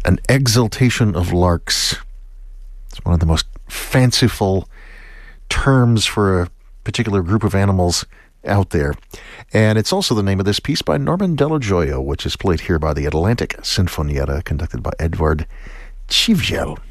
An exultation of larks. It's one of the most fanciful terms for a particular group of animals out there. And it's also the name of this piece by Norman Dello Joio, which is played here by the Atlantic Sinfonietta, conducted by Edward Civgel.